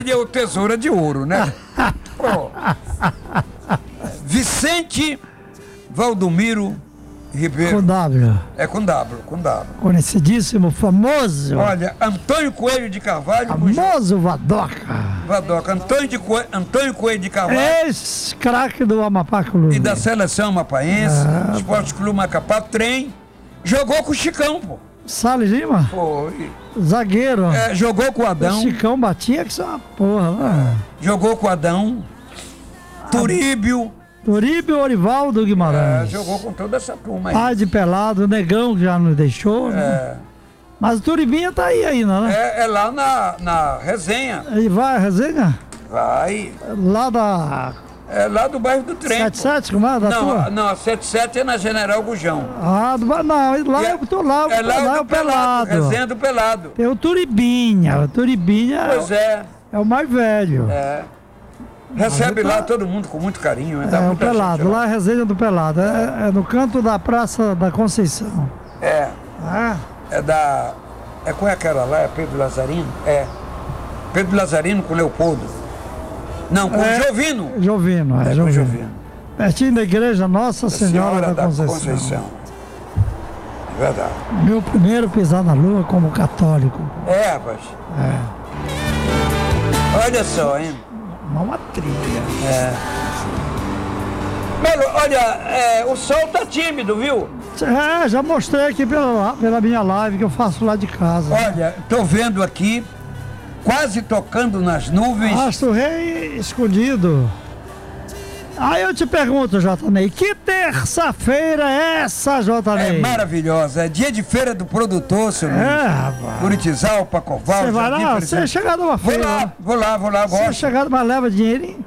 é o Tesoura de Ouro, né? Pô. Vicente Valdomiro Ribeiro. Com W. É com W. Conhecidíssimo, famoso. Olha, Antônio Coelho de Carvalho. Famoso Vadoca. Antônio Coelho de Carvalho. Ex-craque do Amapá Clube. E da seleção amapaense. Esporte Clube Macapá, trem. Jogou com o Chicão, pô. Salles Lima? Foi. Zagueiro. Jogou com o Adão. O Chicão batia que só uma porra, né? Jogou com o Adão. Turíbio. Orivaldo Guimarães. Jogou com toda essa turma aí. Pai de Pelado, o Negão que já nos deixou. Né? Mas o Turibinha tá aí ainda, né? É lá na Resenha. E vai a resenha? Vai. Lá da... É lá do bairro do Trem. 77, como é? Não, a 77 é na General Gujão. Não, lá eu tô lá. Lá é o Pelado. Resenha do Pelado. Tem o Turibinha. O Turibinha Pois é o mais velho. Recebe lá todo mundo com muito carinho. É o Pelado, lá é a resenha do Pelado. É no canto da Praça da Conceição. É qual é aquela lá? É Pedro Lazarino? Pedro Lazarino com Leopoldo. Não, com Jovino. Jovino. Com Jovino. Pertinho da igreja Nossa Senhora da Conceição. É verdade. Meu primeiro pisar na lua como católico. Rapaz. Olha só, hein? Uma trilha. Melo, olha, o sol tá tímido, viu? Já mostrei aqui pela minha live que eu faço lá de casa. Olha, tô vendo aqui, quase tocando nas nuvens. Astro Rei escondido. Aí eu te pergunto, J.Ney, que terça-feira é essa, J.Ney? É maravilhosa, é dia de feira do produtor, seu rapaz. Curitizal, Pacoval. Você vai lá? Você é chegado numa feira? Vou lá, Você é chegado, mas leva dinheirinho?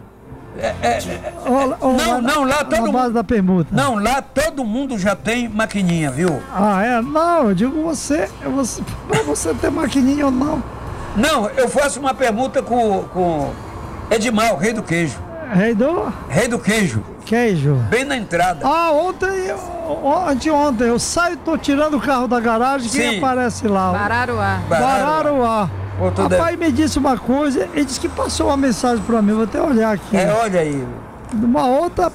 Não, lá todo mundo... base da permuta. Não, lá todo mundo já tem maquininha, viu? Não, eu digo pra você ter maquininha ou não. Não, eu faço uma permuta com Edmar, o rei do queijo. Rei do queijo. Queijo. Bem na entrada. Anteontem, eu saio, tô tirando o carro da garagem, quem aparece lá? Bararuá. Papai me disse uma coisa, ele disse que passou uma mensagem pra mim, vou até olhar aqui. Olha aí. Uma outra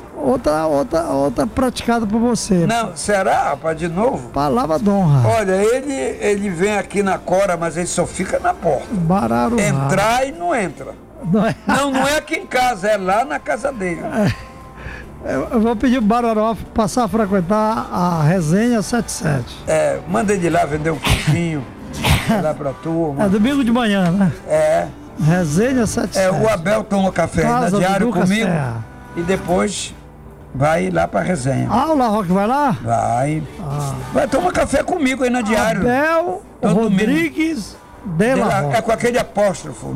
praticada por você. Não, será, rapaz, de novo? Palavra de honra. Olha, ele vem aqui na Cora, mas ele só fica na porta. Bararuá. Entrar e não entra. Não é aqui em casa, é lá na casa dele. Eu vou pedir pro Bararuá passar a frequentar a Resenha 77. Manda ele lá vender um pouquinho. Lá pra turma. Domingo de manhã, né? Resenha 77. O Abel toma café na diário comigo. E depois vai lá pra resenha. O La Roque vai lá? Vai. Vai tomar café comigo aí na diário. Abel Rodrigues de La Roque. É com aquele apóstrofo.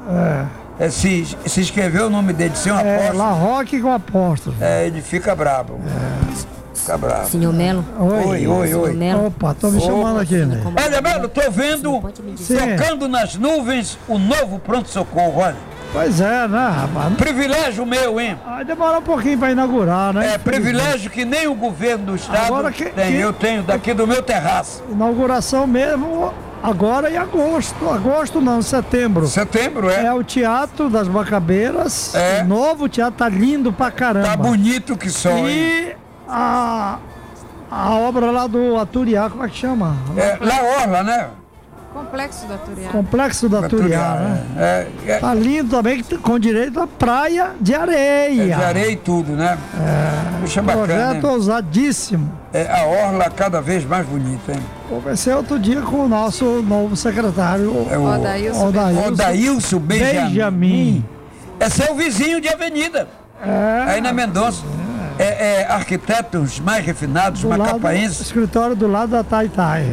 Se escrever o nome dele sem um apóstrofo. La Roque com apóstrofo. Ele fica bravo. Fica bravo. Senhor Melo. Oi. Opa, tô me chamando aqui, né? Olha, Melo, tô vendo, tocando nas nuvens, o novo pronto-socorro, olha. Pois é, né, rapaz? Privilégio meu, hein? Demora um pouquinho pra inaugurar, né? Privilégio que nem o governo do estado tem. Eu tenho daqui do meu terraço. Inauguração mesmo agora em agosto. Agosto não, setembro. Setembro, É o Teatro das Macabeiras. O novo teatro tá lindo pra caramba. Tá bonito que só, hein? A obra lá do Aturiá, como é que chama? La Orla, né? Complexo da Turiá, né? Tá lindo também, com direito à praia de areia. De areia e tudo, né? Puxa, bacana. Projeto ousadíssimo. A Orla cada vez mais bonita, hein? Conversei outro dia com o nosso novo secretário, Odailson Benjamin. É seu vizinho de avenida. Aí na Mendonça. Arquitetos mais refinados, macapaenses. Escritório do lado da Taitai.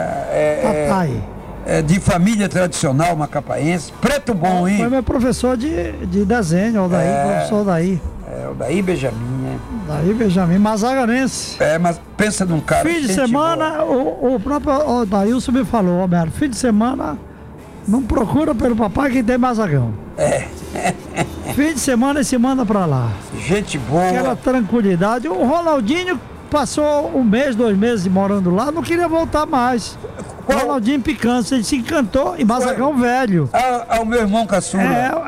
De família tradicional macapaense. Preto bom, hein? Foi meu professor de desenho, professor Odaí. Odaí Benjamin, Odaí Benjamin, mazaganense. Mas pensa num cara. Fim de semana, o próprio Odailson me falou, Roberto, fim de semana, não procura pelo papai que tem mazagão. Fim de semana e se manda pra lá. Gente boa. Aquela tranquilidade. O Ronaldinho passou 1 mês, 2 meses morando lá, não queria voltar mais. Ronaldinho Picância, ele se encantou em Mazagão Velho. Ao meu irmão caçula.